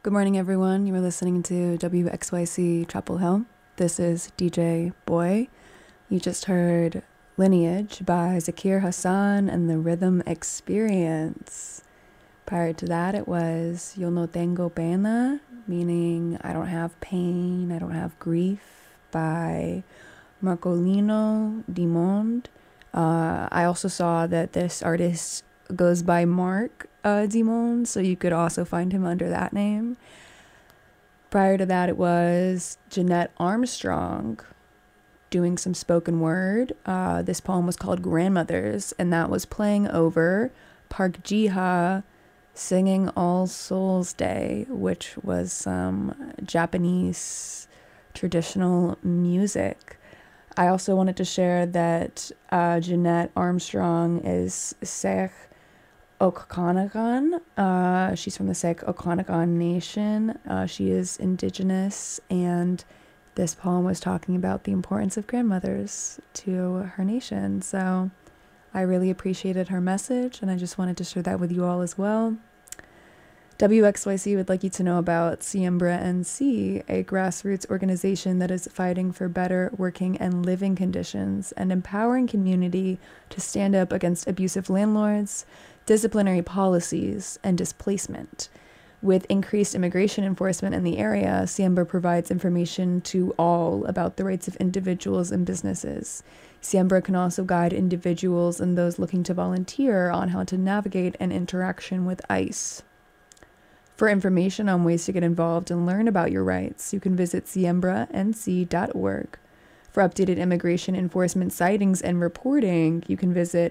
Good morning, everyone. You are listening to WXYC Chapel Hill. This is DJ Boy. You just heard Lineage by Zakir Hassan and the Rhythm Experience. Prior to that, it was Yo no tengo pena, meaning I don't have pain, I don't have grief, by Marcolino Dimond. I also saw that this artist goes by Mark Dimond, so you could also find him under that name. Prior to that, it was Jeanette Armstrong doing some spoken word. This poem was called Grandmothers, and that was playing over Park Jiha singing All Souls Day, which was some Japanese traditional music. I also wanted to share that Jeanette Armstrong is Seich Okanagan. She's from the Seich Okanagan Nation. She is indigenous, and this poem was talking about the importance of grandmothers to her nation. So I really appreciated her message, and I just wanted to share that with you all as well. WXYC would like you to know about Siembra NC, a grassroots organization that is fighting for better working and living conditions and empowering community to stand up against abusive landlords, disciplinary policies, and displacement. With increased immigration enforcement in the area, Siembra provides information to all about the rights of individuals and businesses. Siembra can also guide individuals and those looking to volunteer on how to navigate an interaction with ICE. For information on ways to get involved and learn about your rights, you can visit siembranc.org. For updated immigration enforcement sightings and reporting, you can visit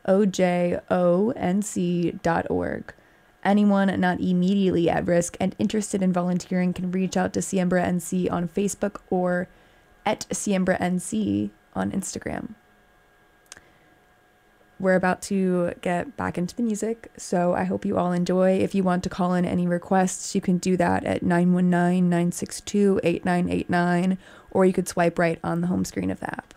ojonc.org. Anyone not immediately at risk and interested in volunteering can reach out to Siembra NC on Facebook or at Siembra NC on Instagram. We're about to get back into the music, so I hope you all enjoy. If you want to call in any requests, you can do that at 919-962-8989, or you could swipe right on the home screen of the app.